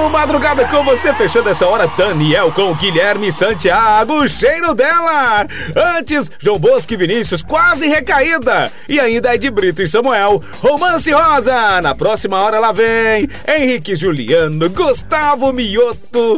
Madrugada com você, fechando essa hora, Daniel com Guilherme Santiago, o cheiro dela. Antes, João Bosco e Vinícius, quase recaída. E ainda Ed Brito e Samuel, Romance Rosa. Na próxima hora lá vem Henrique Juliano, Gustavo Mioto.